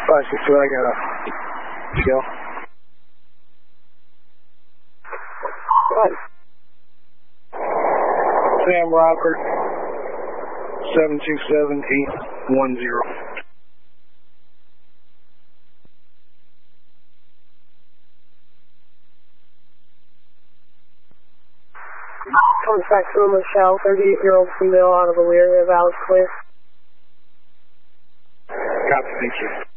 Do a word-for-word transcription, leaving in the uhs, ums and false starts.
five six two, I got a skill. What? Sam Rocker, seven two seven eight one zero. Contact from Michelle, thirty-eight-year-old female out of Elyria, Valid Clear. Copy, thank you.